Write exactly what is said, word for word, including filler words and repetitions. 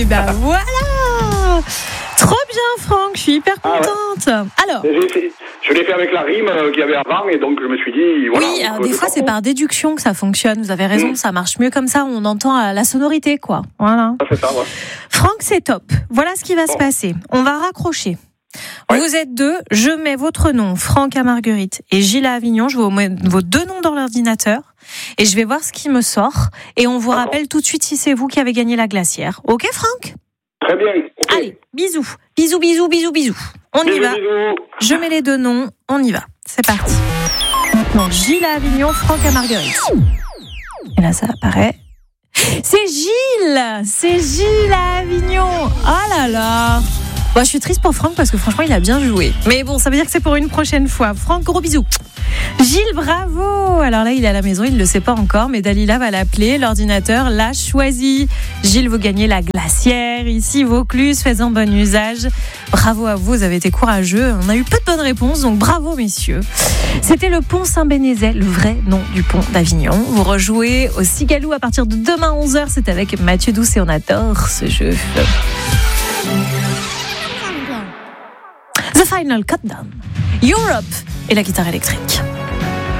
ben voilà. Trop bien, Franck, je suis hyper contente. Ah ouais. Alors, fait, je l'ai fait avec la rime qu'il y avait avant, et donc je me suis dit, voilà. Oui, alors des fois c'est par déduction que ça fonctionne. Vous avez raison, mmh. ça marche mieux comme ça. On entend la sonorité, quoi. Voilà. Ça fait ça, ouais. Franck, c'est top. Voilà ce qui va bon. se passer. On va raccrocher. Ouais. Vous êtes deux. Je mets votre nom, Franck à Marguerite, et Gilles à Avignon. Je vous mets vos deux noms dans l'ordinateur. Et je vais voir ce qui me sort. Et on vous D'accord. rappelle tout de suite si c'est vous qui avez gagné la glacière. Ok, Franck ? Très bien. Okay. Allez, bisous. Bisous, bisous, bisous, bisous. On bisous, y va. Bisous. Je mets les deux noms. On y va. C'est parti. Donc, Gilles à Avignon, Franck à Marguerite. Et là, ça apparaît. C'est Gilles. C'est Gilles à Avignon. Oh là là. Bon, je suis triste pour Franck parce que franchement, il a bien joué. Mais bon, ça veut dire que c'est pour une prochaine fois. Franck, gros bisous. Gilles, bravo. Alors là, il est à la maison, il ne le sait pas encore, mais Dalila va l'appeler. L'ordinateur l'a choisi. Gilles, vous gagnez la glacière. Ici, Vaucluse, faites-en bon usage. Bravo à vous, vous avez été courageux. On a eu peu de bonnes réponses, donc bravo, messieurs. C'était le pont Saint-Bénézet, le vrai nom du pont d'Avignon. Vous rejouez au Cigalou à partir de demain onze heures. C'est avec Mathieu Douce et on adore ce jeu. The Final Countdown. Europe et la guitare électrique.